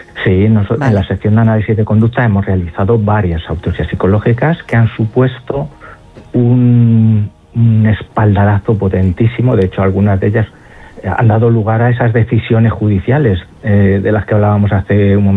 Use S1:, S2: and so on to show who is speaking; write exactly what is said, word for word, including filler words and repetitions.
S1: Sí, nosotros
S2: Vale.
S1: en la sección de análisis de conducta hemos realizado varias autopsias psicológicas que han supuesto un, un espaldarazo potentísimo. De hecho, algunas de ellas han dado lugar a esas decisiones judiciales eh, de las que hablábamos hace un momento.